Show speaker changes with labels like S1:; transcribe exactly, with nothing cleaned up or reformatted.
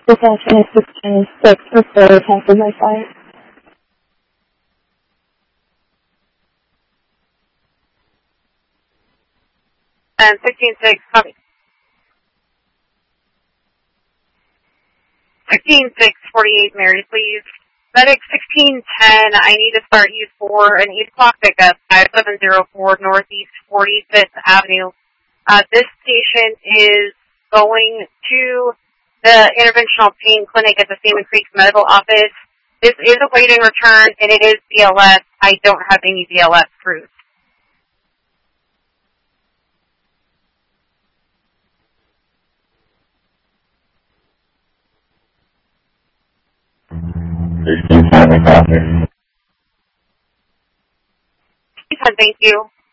S1: Reception is sixteen six for four, transferred by fire.
S2: And sixteen six, copy. sixteen six forty-eight, Mary, please. Medic sixteen ten, I need to start you for an eight o'clock pickup, five seven zero four Northeast forty-fifth Avenue. Uh, this station is going to the Interventional Pain Clinic at the Salmon Creek Medical Office. This is a wait and return, and it is B L S. I don't have any B L S crews. Thank you.